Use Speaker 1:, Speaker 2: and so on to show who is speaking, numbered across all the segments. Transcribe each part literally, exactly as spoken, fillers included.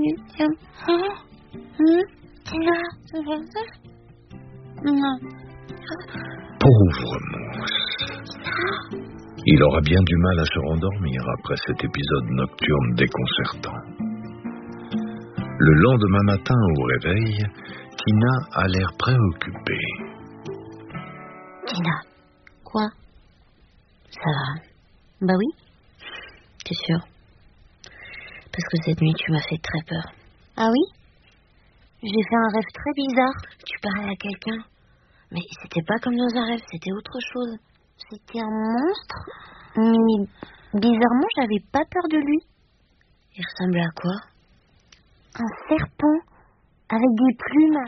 Speaker 1: diamant. Hum, Tina, tu veux ça? Non.
Speaker 2: Pauvre mousse. Il aura bien du mal à se rendormir après cet épisode nocturne déconcertant. Le lendemain matin au réveil, Tina a l'air préoccupée.
Speaker 1: Tina. Quoi? Ça va? Bah oui. T'es sûre? Parce que cette nuit, tu m'as fait très peur. Ah oui? J'ai fait un rêve très bizarre. Tu parlais à quelqu'un. Mais c'était pas comme dans un rêve, c'était autre chose. C'était un monstre. Mais bizarrement, j'avais pas peur de lui. Il ressemblait à quoi? Un serpent avec des plumes.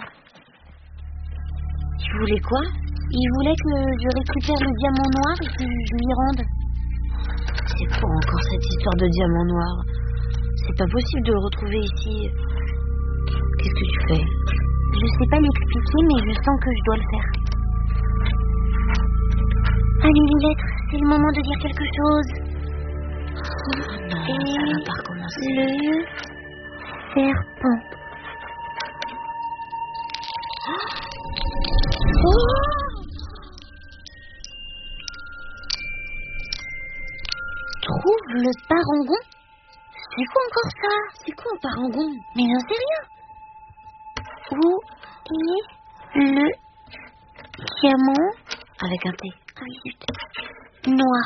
Speaker 1: Il voulait quoi? Il voulait que je récupère le diamant noir et que je lui rende. C'est quoi encore cette histoire de diamant noir? C'est pas possible de le retrouver ici. Qu'est-ce que tu fais? Je sais pas l'expliquer, mais je sens que je dois le faire. Allez, les lettres, c'est le moment de dire quelque chose.
Speaker 3: Oh non, et ça va pas recommencer.
Speaker 1: Le serpent. Oh! Trouve le parangon. C'est quoi encore ça? C'est quoi un parangon? Mais j'en sais rien. Où est le diamant? Avec un T. Ah oui, zut. Noir.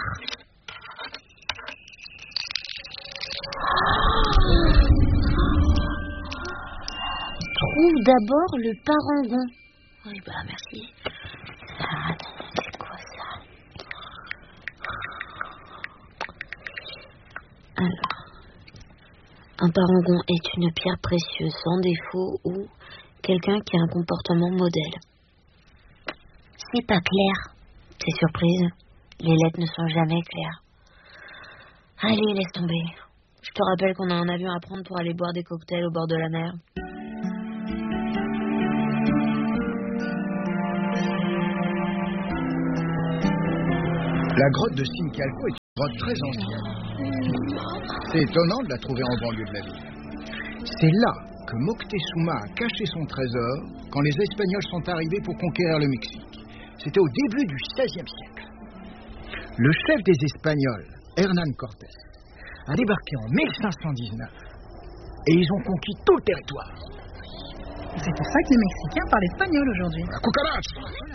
Speaker 1: Trouve d'abord le parangon. Oui, bah merci. Ah, attends, c'est quoi ça? Alors, un parangon est une pierre précieuse sans défaut ou quelqu'un qui a un comportement modèle. C'est pas clair. T'es surprise? Les lettres ne sont jamais claires. Allez, laisse tomber. Je te rappelle qu'on a un avion à prendre pour aller boire des cocktails au bord de la mer.
Speaker 4: La grotte de Sincalco est une grotte très ancienne. C'est étonnant de la trouver en banlieue de la ville. C'est là que Moctezuma a caché son trésor quand les Espagnols sont arrivés pour conquérir le Mexique. C'était au début du seizième siècle. Le chef des Espagnols, Hernán Cortés, a débarqué en mille cinq cent dix-neuf et ils ont conquis tout le territoire.
Speaker 5: C'est pour ça que les Mexicains parlent espagnol aujourd'hui.
Speaker 4: La cucaracha!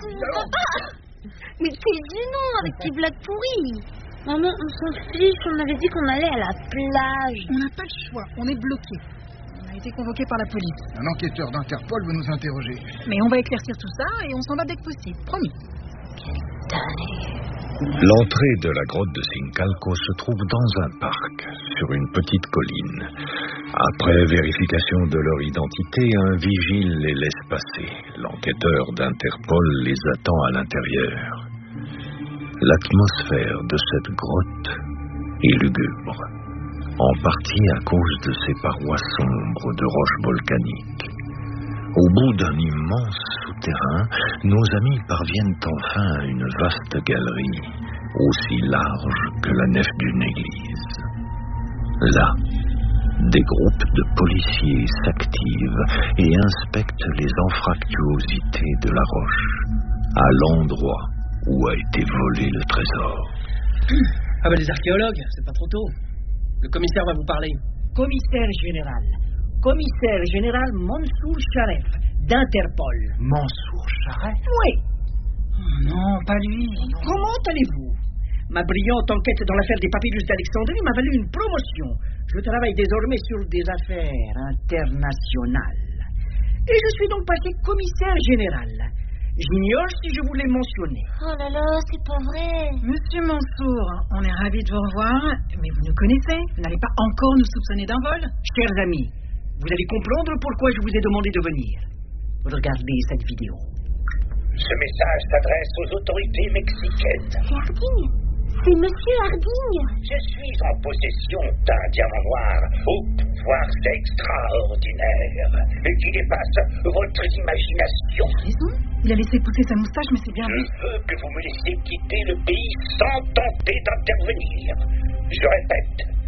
Speaker 1: Mais t'es du nom avec tes blagues pourries. Maman, on s'en fiche, on avait dit qu'on allait à la plage.
Speaker 5: On n'a pas le choix, on est bloqué. On a été convoqué par la police.
Speaker 4: Un enquêteur d'Interpol veut nous interroger.
Speaker 5: Mais on va éclaircir tout ça et on s'en va dès que possible, promis.
Speaker 2: L'entrée de la grotte de Sincalco se trouve dans un parc, sur une petite colline. Après vérification de leur identité, un vigile les laisse passer. L'enquêteur d'Interpol les attend à l'intérieur. L'atmosphère de cette grotte est lugubre, en partie à cause de ses parois sombres de roches volcaniques. Au bout d'un immense souterrain, nos amis parviennent enfin à une vaste galerie, aussi large que la nef d'une église. Là, des groupes de policiers s'activent et inspectent les anfractuosités de la roche, à l'endroit où a été volé le trésor.
Speaker 6: Ah ben les archéologues, c'est pas trop tôt. Le commissaire va vous parler.
Speaker 7: Commissaire général. Commissaire général Mansour Sharef, d'Interpol.
Speaker 4: Mansour Sharef?
Speaker 7: Oui.
Speaker 5: Oh non, pas lui.
Speaker 7: Comment allez-vous? Ma brillante enquête dans l'affaire des papyrus d'Alexandrie m'a valu une promotion. Je travaille désormais sur des affaires internationales. Et je suis donc passé commissaire général. J'ignore si je vous l'ai mentionné.
Speaker 1: Oh là là, c'est pas vrai.
Speaker 5: Monsieur Mansour, on est ravis de vous revoir, mais vous nous connaissez. Vous n'allez pas encore nous soupçonner d'un vol?
Speaker 7: Chers amis, vous allez comprendre pourquoi je vous ai demandé de venir. Regardez cette vidéo.
Speaker 8: Ce message s'adresse aux autorités mexicaines.
Speaker 1: C'est Harding. C'est Monsieur Harding.
Speaker 8: Je suis en possession d'un diamant noir aux pouvoirs extraordinaires qui dépasse votre imagination.
Speaker 5: Il a raison. Il a laissé pousser sa moustache, mais c'est bien
Speaker 8: Je
Speaker 5: vu.
Speaker 8: veux que vous me laissiez quitter le pays sans tenter d'intervenir. Je répète,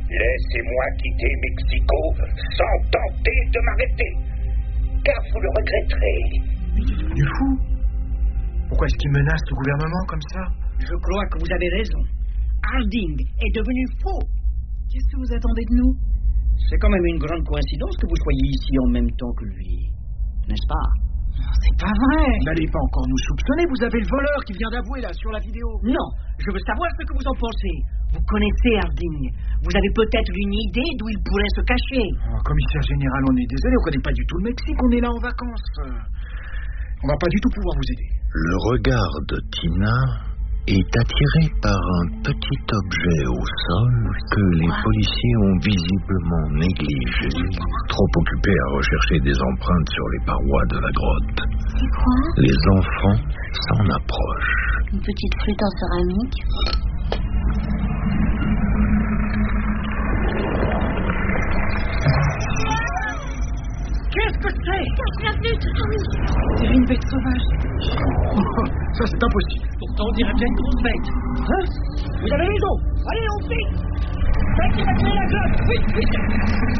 Speaker 8: Laissez-moi quitter Mexico sans tenter de m'arrêter, car vous le regretterez.
Speaker 4: Mais il est devenu fou. Pourquoi est-ce qu'il menace le gouvernement comme ça?
Speaker 7: Je crois que vous avez raison. Harding est devenu fou.
Speaker 5: Qu'est-ce que vous attendez de nous?
Speaker 7: C'est quand même une grande coïncidence que vous soyez ici en même temps que lui. N'est-ce pas?
Speaker 5: C'est pas vrai.
Speaker 4: Vous n'allez pas encore nous soupçonner. Vous avez le voleur qui vient d'avouer là sur la vidéo.
Speaker 7: Non, je veux savoir ce que vous en pensez. Vous connaissez Harding. Vous avez peut-être une idée d'où il pourrait se cacher.
Speaker 4: Oh, commissaire général, on est désolé, on connaît pas du tout le Mexique. On est là en vacances. On va pas du tout pouvoir vous aider.
Speaker 2: Le regard de Tina est attiré par un petit objet au sol que les policiers ont visiblement négligé, trop occupés à rechercher des empreintes sur les parois de la grotte.
Speaker 1: C'est quoi?
Speaker 2: Les enfants s'en approchent.
Speaker 1: Une petite flûte en céramique.
Speaker 7: Qu'est-ce que c'est?
Speaker 1: Cache la flûte, Tommy.
Speaker 5: C'est une bête sauvage.
Speaker 4: Ça, c'est impossible.
Speaker 7: Pourtant, on dirait bien une grosse bête. Hein? Vous avez raison. Allez, on fait. Faites évacuer la grotte. Vite, vite.